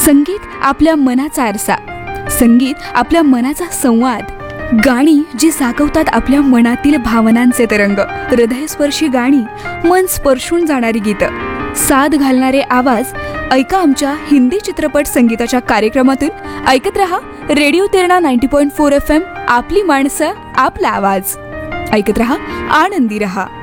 संगीत आपल्या मनाचा आरसा, संगीत आपल्या मनाचा संवाद, गाणी जी जागवतात आपल्या मनातील भावनांचे तरंग, हृदयस्पर्शी गाणी, मन स्पर्शून जाणारी गीतं, साद घालणारे आवाज. ऐका आमच्या हिंदी चित्रपट संगीताच्या कार्यक्रमातून. ऐकत रहा रेडिओ तेरणा 90.4 FM. आपली माणसं, आपला आवाज. ऐकत रहा, आनंदी रहा.